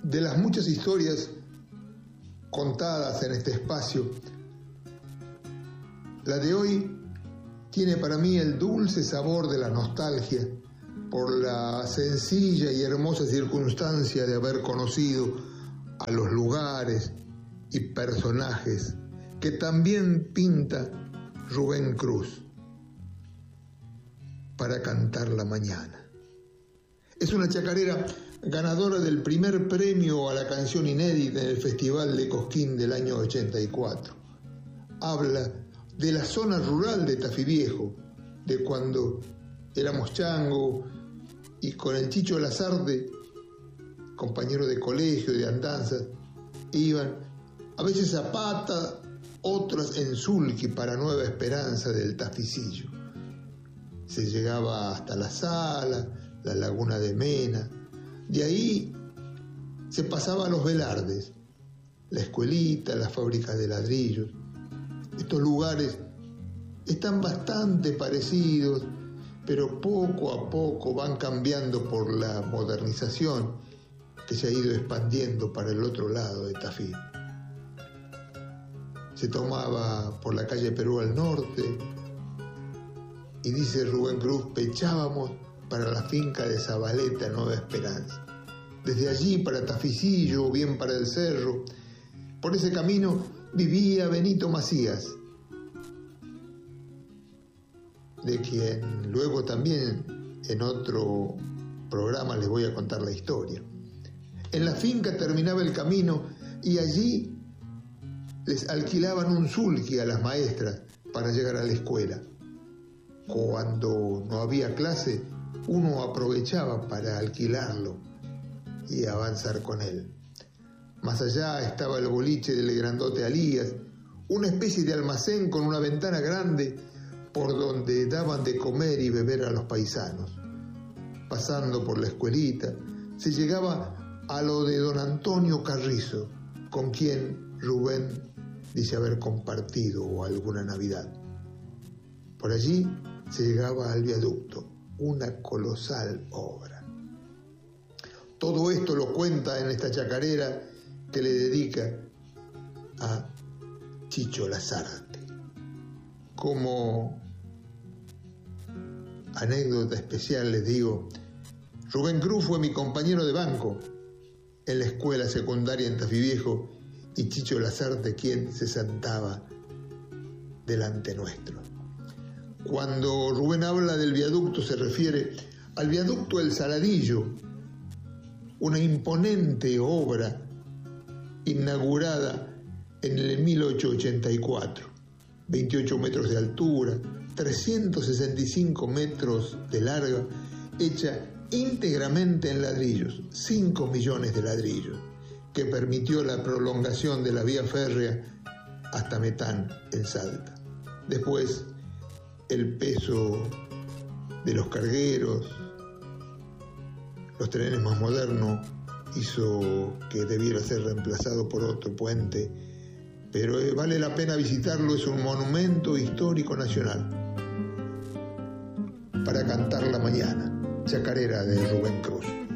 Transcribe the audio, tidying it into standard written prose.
De las muchas historias contadas en este espacio, la de hoy tiene para mí el dulce sabor de la nostalgia por la sencilla y hermosa circunstancia de haber conocido a los lugares y personajes que también pinta Rubén Cruz para cantar la mañana. Es una chacarera ganadora del primer premio a la canción inédita en el Festival de Cosquín del año 84. Habla de la zona rural de Tafí Viejo, de cuando éramos chango y con el Chicho Lazarte, compañero de colegio, de andanzas, iban a veces a pata, otras en sulky para Nueva Esperanza del Taficillo. Se llegaba hasta la Sala, la Laguna de Mena. De ahí se pasaba a los Velardes, la escuelita, la fábrica de ladrillos. Estos lugares están bastante parecidos, pero poco a poco van cambiando por la modernización que se ha ido expandiendo para el otro lado de Tafí. Se tomaba por la calle Perú al norte y dice Rubén Cruz, pechábamos para la finca de Zabaleta, Nueva Esperanza. Desde allí para Taficillo o bien para el Cerro. Por ese camino vivía Benito Macías, de quien luego también en otro programa les voy a contar la historia. En la finca terminaba el camino y allí les alquilaban un sulky a las maestras para llegar a la escuela. Cuando no había clase, uno aprovechaba para alquilarlo y avanzar con él. Más allá estaba el boliche del grandote Alías, una especie de almacén con una ventana grande por donde daban de comer y beber a los paisanos. Pasando por la escuelita, se llegaba a lo de don Antonio Carrizo, con quien Rubén dice haber compartido alguna Navidad. Por allí se llegaba al viaducto, una colosal obra. Todo esto lo cuenta en esta chacarera que le dedica a Chicho Lazarte. Como anécdota especial les digo, Rubén Cruz fue mi compañero de banco en la escuela secundaria en Tafí Viejo y Chicho Lazarte quien se sentaba delante nuestro. Cuando Rubén habla del viaducto se refiere al viaducto El Saladillo, una imponente obra inaugurada en el 1884, 28 metros de altura, 365 metros de larga, hecha íntegramente en ladrillos, 5 millones de ladrillos, que permitió la prolongación de la vía férrea hasta Metán, en Salta. Después, el peso de los cargueros, los trenes más modernos, hizo que debiera ser reemplazado por otro puente, pero vale la pena visitarlo, es un monumento histórico nacional. Para cantar la mañana, chacarera de Rubén Cruz.